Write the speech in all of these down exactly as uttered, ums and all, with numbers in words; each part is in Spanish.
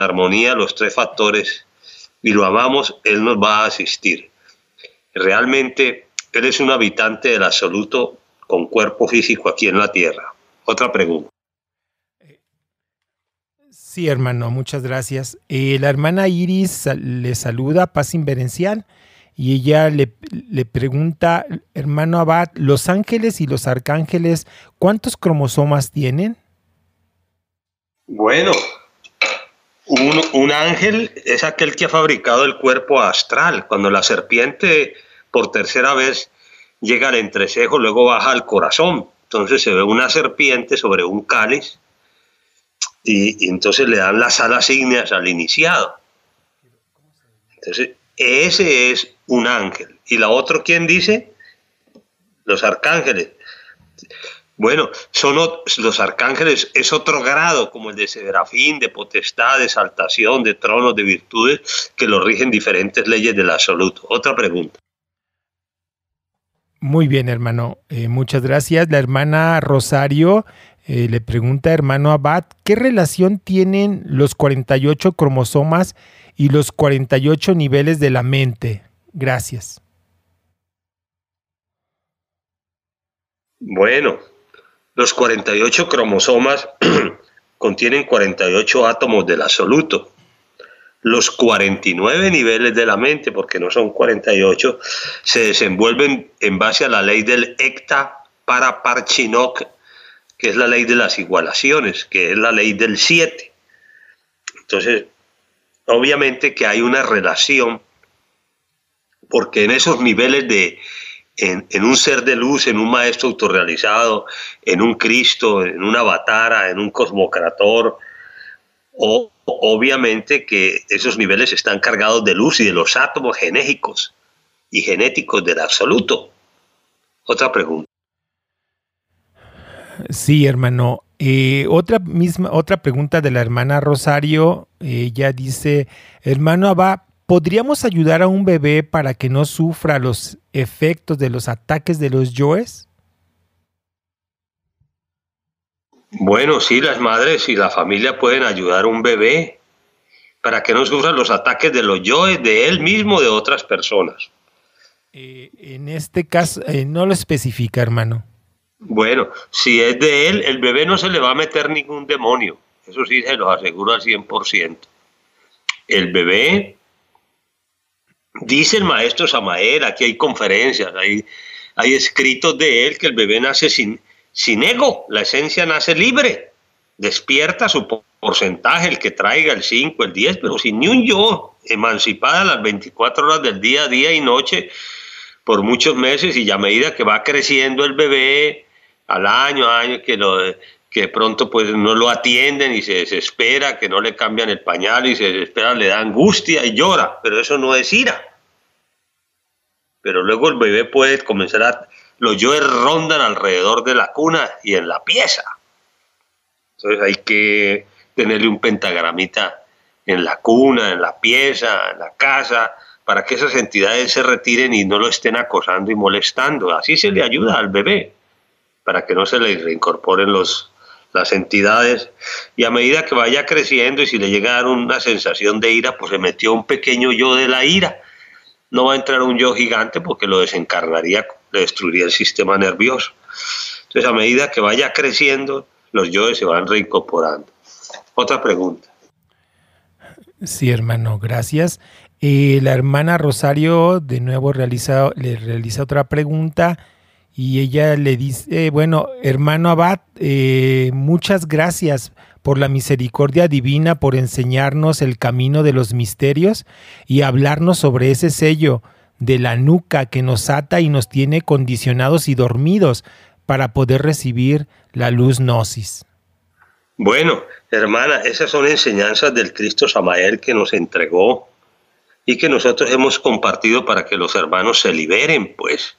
armonía los tres factores y lo amamos, Él nos va a asistir. Realmente, Él es un habitante del absoluto con cuerpo físico aquí en la tierra. Otra pregunta. Sí, hermano, muchas gracias. Eh, la hermana Iris le saluda, paz inverencial, y ella le, le pregunta, hermano Abad, ¿los ángeles y los arcángeles cuántos cromosomas tienen? Bueno, un, un ángel es aquel que ha fabricado el cuerpo astral. Cuando la serpiente por tercera vez llega al entrecejo, luego baja al corazón. Entonces se ve una serpiente sobre un cáliz y, y entonces le dan las alas ígneas al iniciado. Entonces ese es un ángel. ¿Y la otra quién dice? Los arcángeles. Bueno, son los arcángeles, es otro grado como el de serafín, de potestad, de exaltación, de tronos, de virtudes, que lo rigen diferentes leyes del absoluto. Otra pregunta. Muy bien, hermano. Eh, muchas gracias. La hermana Rosario eh, le pregunta, hermano Abad, ¿qué relación tienen los cuarenta y ocho cromosomas y los cuarenta y ocho niveles de la mente? Gracias. Bueno, los cuarenta y ocho cromosomas contienen cuarenta y ocho átomos del absoluto. Los cuarenta y nueve niveles de la mente, porque no son cuarenta y ocho, se desenvuelven en base a la ley del Ekta Paraparchinok, que es la ley de las igualaciones, que es la ley del siete. Entonces, obviamente que hay una relación, porque en esos niveles de, en, en un ser de luz, en un maestro autorrealizado, en un Cristo, en una avatara, en un cosmocrator, o obviamente que esos niveles están cargados de luz y de los átomos genéticos y genéticos del absoluto. Otra pregunta. Sí, hermano. Eh, otra misma, otra pregunta de la hermana Rosario. Ella eh, dice, hermano Abba, ¿podríamos ayudar a un bebé para que no sufra los efectos de los ataques de los yoes? Bueno, sí, las madres y la familia pueden ayudar a un bebé para que no sufra los ataques de los yoes, de él mismo, de otras personas. Eh, en este caso, eh, no lo especifica, hermano. Bueno, si es de él, el bebé no se le va a meter ningún demonio. Eso sí se los aseguro al cien por ciento. El bebé, dice el maestro Samael, aquí hay conferencias, hay, hay escritos de él, que el bebé nace sin, sin ego, la esencia nace libre, despierta su porcentaje, el que traiga el cinco, el diez, pero sin ni un yo, emancipada a las veinticuatro horas del día, día y noche, por muchos meses, y a medida que va creciendo el bebé, al año, año, que, lo, que de pronto pues no lo atienden y se desespera, que no le cambian el pañal y se desespera, le da angustia y llora, pero eso no es ira. Pero luego el bebé puede comenzar a... Los yoes rondan alrededor de la cuna y en la pieza. Entonces hay que tenerle un pentagramita en la cuna, en la pieza, en la casa, para que esas entidades se retiren y no lo estén acosando y molestando. Así se le ayuda al bebé, para que no se le reincorporen los, las entidades. Y a medida que vaya creciendo y si le llega a dar una sensación de ira, pues se metió un pequeño yo de la ira. No va a entrar un yo gigante porque lo desencarnaría, le destruiría el sistema nervioso. Entonces, a medida que vaya creciendo, los yoes se van reincorporando. Otra pregunta. Sí, hermano, gracias. Eh, la hermana Rosario de nuevo realiza, le realiza otra pregunta y ella le dice, eh, bueno, hermano Abad, eh, muchas gracias por la misericordia divina, por enseñarnos el camino de los misterios y hablarnos sobre ese sello de la nuca que nos ata y nos tiene condicionados y dormidos para poder recibir la luz gnosis. Bueno, hermana, esas son enseñanzas del Cristo Samael que nos entregó y que nosotros hemos compartido para que los hermanos se liberen, pues,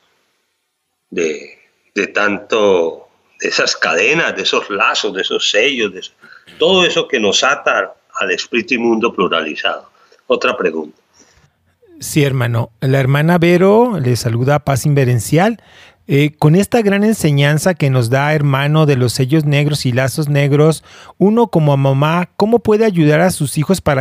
de, de tanto, de esas cadenas, de esos lazos, de esos sellos, de eso, todo eso que nos ata al espíritu inmundo pluralizado. Otra pregunta. Sí, hermano. La hermana Vero le saluda Paz Inverencial. Eh, con esta gran enseñanza que nos da, hermano, de los sellos negros y lazos negros, uno como mamá, ¿cómo puede ayudar a sus hijos para